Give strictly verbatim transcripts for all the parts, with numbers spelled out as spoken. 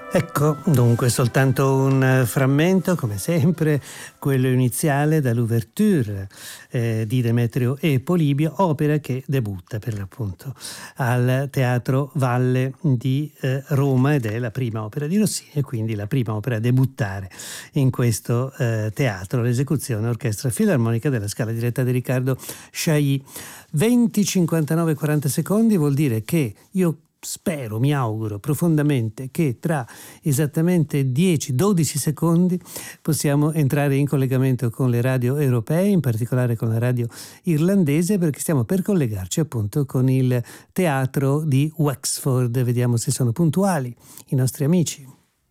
Ecco, dunque soltanto un frammento, come sempre, quello iniziale dall'Ouverture eh, di Demetrio e Polibio, opera che debutta per l'appunto al Teatro Valle di eh, Roma ed è la prima opera di Rossini e quindi la prima opera a debuttare in questo eh, teatro, l'esecuzione Orchestra Filarmonica della Scala diretta di Riccardo Chailly. venti, cinquantanove, quaranta secondi vuol dire che io spero, mi auguro profondamente che tra esattamente dieci dodici secondi possiamo entrare in collegamento con le radio europee, in particolare con la radio irlandese, perché stiamo per collegarci appunto con il teatro di Wexford. Vediamo se sono puntuali i nostri amici.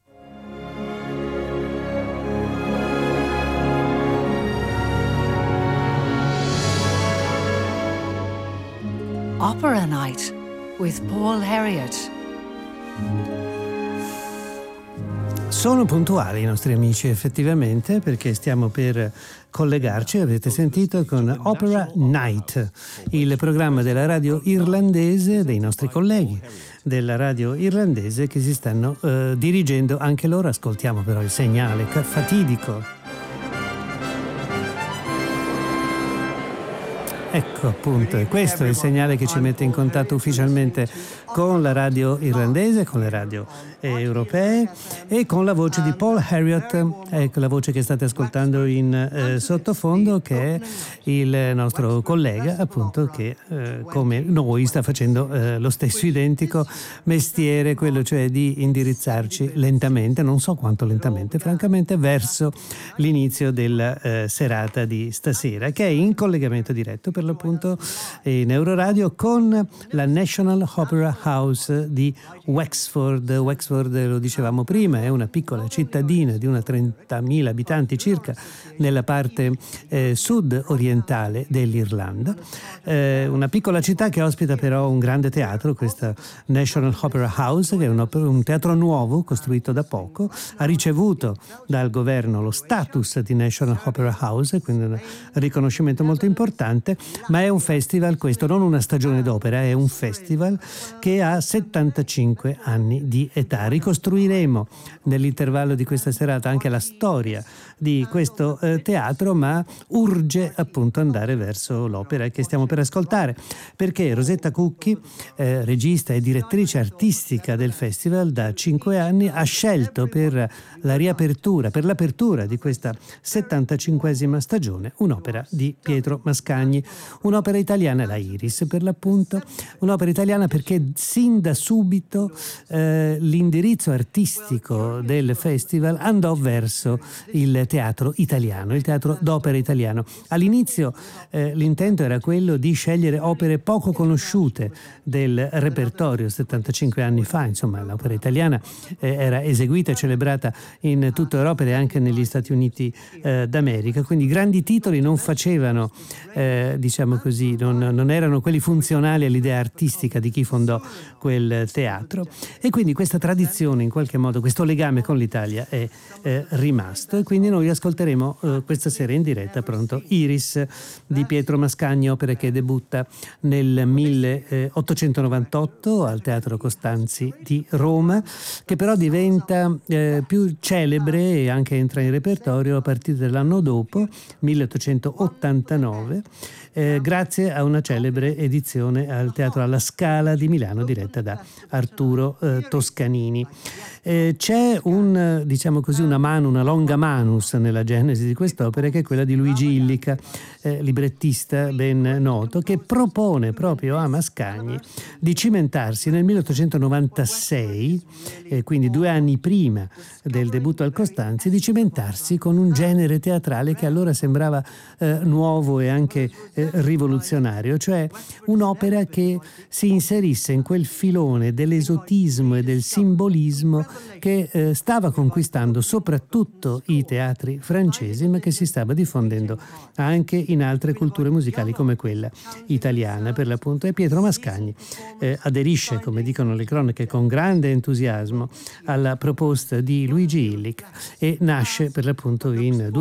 Opera Night with Paul Herriot. Sono puntuali i nostri amici effettivamente, perché stiamo per collegarci, avete sentito, con Opera Night, il programma della radio irlandese, dei nostri colleghi della radio irlandese che si stanno eh, dirigendo anche loro. Ascoltiamo però il segnale fatidico. Ecco appunto, e questo è il segnale che ci mette in contatto ufficialmente con la radio irlandese, con le radio eh, europee e con la voce di Paul Herriot, ecco la voce che state ascoltando in eh, sottofondo, che è il nostro collega appunto che eh, come noi sta facendo eh, lo stesso identico mestiere, quello cioè di indirizzarci lentamente, non so quanto lentamente francamente, verso l'inizio della eh, serata di stasera, che è in collegamento diretto per l'appunto in Euroradio con la National Opera House di Wexford. Wexford, lo dicevamo prima, è una piccola cittadina di una trentamila abitanti circa nella parte eh, sud-orientale dell'Irlanda. Eh, una piccola città che ospita però un grande teatro, questa National Opera House, che è un, un teatro nuovo costruito da poco, ha ricevuto dal governo lo status di National Opera House, quindi un riconoscimento molto importante, ma è un festival questo, non una stagione d'opera, è un festival che ha settantacinque anni di età. Ricostruiremo nell'intervallo di questa serata anche la storia di questo eh, teatro, ma urge appunto andare verso l'opera che stiamo per ascoltare, perché Rosetta Cucchi, eh, regista e direttrice artistica del festival da cinque anni, ha scelto per la riapertura, per l'apertura di questa settantacinquesima stagione, un'opera di Pietro Mascagni, un'opera italiana, la Iris per l'appunto, un'opera italiana perché sin da subito eh, l'indirizzo artistico del festival andò verso il teatro italiano, il teatro d'opera italiano. All'inizio eh, l'intento era quello di scegliere opere poco conosciute del repertorio. Settantacinque anni fa, insomma, l'opera italiana eh, era eseguita e celebrata in tutta Europa e anche negli Stati Uniti eh, d'America, quindi grandi titoli non facevano eh, diciamo così, non, non erano quelli funzionali all'idea artistica di chi fondò quel teatro, e quindi questa tradizione, in qualche modo questo legame con l'Italia è eh, rimasto, e quindi noi ascolteremo eh, questa sera in diretta pronto Iris di Pietro Mascagni, opera che debutta nel milleottocentonovantotto al Teatro Costanzi di Roma, che però diventa eh, più celebre e anche entra in repertorio a partire dall'anno dopo, milleottocentottantanove, eh, grazie a una celebre edizione al Teatro alla Scala di Milano diretta da Arturo eh, Toscanini. Eh, c'è un, diciamo così, una mano, una longa manus nella genesi di quest'opera, che è quella di Luigi Illica, eh, librettista ben noto, che propone proprio a Mascagni di cimentarsi nel milleottocentonovantasei, eh, quindi due anni prima del debutto al Costanzi, di cimentarsi con un genere teatrale che allora sembrava eh, nuovo e anche eh, rivoluzionario, cioè un'opera che si inserisse in quel filone dell'esotismo e del simbolismo che eh, stava conquistando soprattutto i teatri francesi, ma che si stava diffondendo anche in altre culture musicali come quella italiana per l'appunto. E Pietro Mascagni eh, aderisce, come dicono le cronache, con grande entusiasmo alla proposta di Luigi Illica e nasce per l'appunto in